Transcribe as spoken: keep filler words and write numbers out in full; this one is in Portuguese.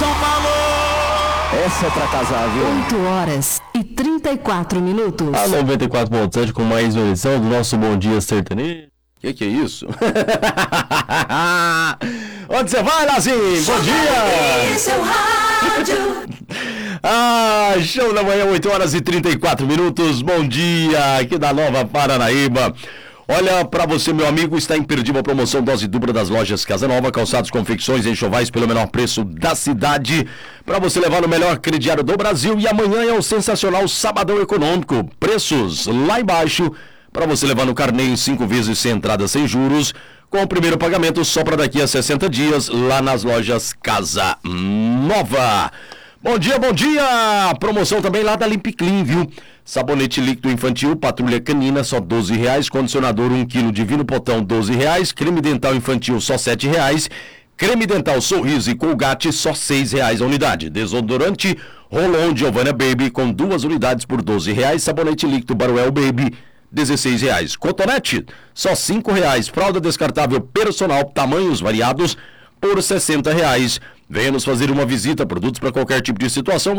São Paulo! Essa é pra casar, viu? oito horas e trinta e quatro minutos. A noventa e quatro ponto sete com mais uma edição do nosso Bom Dia Sertanejo. Que que é isso? Onde você vai, Lazinho? Bom dia! Seu rádio. Ah, show da manhã, oito horas e trinta e quatro minutos. Bom dia, aqui da Nova Paranaíba. Olha, pra você, meu amigo, está imperdível a promoção dose dupla das lojas Casa Nova, calçados, confecções e enxovais pelo menor preço da cidade, para você levar no melhor crediário do Brasil. E amanhã é o sensacional Sabadão Econômico, preços lá embaixo, para você levar no carnê em cinco vezes sem entrada, sem juros, com o primeiro pagamento só para daqui a sessenta dias, lá nas lojas Casa Nova. Bom dia, bom dia! Promoção também lá da Limp Clean, viu? Sabonete líquido infantil, patrulha canina, só doze reais. Condicionador um quilo Divino Potão, doze reais. Creme dental infantil, só sete reais. Creme dental Sorriso e Colgate, só seis reais a unidade. Desodorante Rolon Giovanna Baby, com duas unidades por doze reais. Sabonete líquido Baruel Baby, dezesseis reais. Cotonete, só cinco reais. Fralda descartável personal, tamanhos variados, por sessenta reais. Venha nos fazer uma visita, produtos para qualquer tipo de situação.